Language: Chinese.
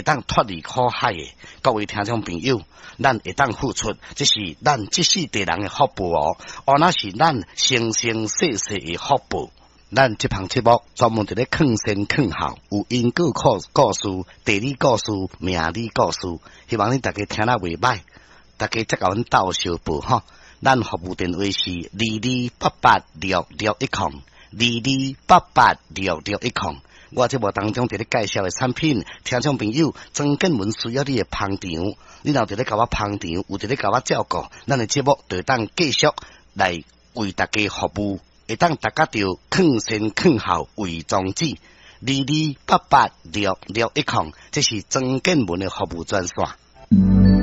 当脱离苦海的各位听众朋友，咱会当付出，这是咱这世地人的福报哦，那是咱生生世世的福报。咱这项节目专门伫咧坑先坑后，有因果故事、地理故事、命理故事，希望你大家听了袂歹，大家再甲阮斗相报吼。咱服务电话是22886610，22886610。我节目当中伫咧介绍的产品，听众朋友曾建文需要你的捧场，你若伫咧甲我捧场，有伫咧甲我照顾，咱的节目就当继续来为大家服务。会当大家着坑先坑后为宗旨，22886610，这是曾建文的服务专线。